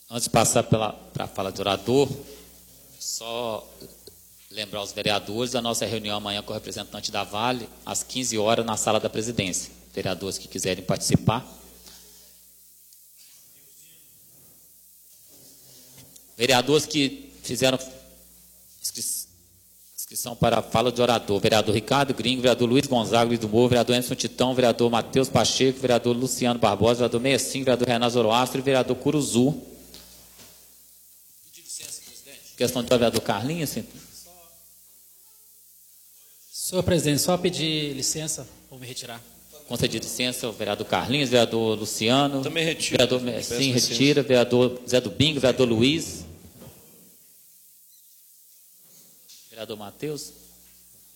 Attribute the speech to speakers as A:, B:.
A: Antes de passar para a fala do orador, só lembrar aos vereadores a nossa reunião amanhã com o representante da Vale, às 15 horas, na sala da presidência. Vereadores que quiserem participar. Vereadores que fizeram inscrição para a fala de orador. Vereador Ricardo Gringo, vereador Luiz Gonzaga, Luiz do Morro, vereador Emerson Titão, vereador Matheus Pacheco, vereador Luciano Barbosa, vereador Meia-Cinco, vereador Renan Zoroastro e vereador Curuzu. Pedir licença, presidente. Questão do vereador Carlinhos, sim.
B: Senhor presidente, só pedir licença, vou me retirar.
A: Concedido licença, o vereador Carlinhos, vereador Luciano.
C: Também retira.
A: Vereador sim, retira. Vereador Zé do Bingo, vereador Luiz. Vereador Matheus.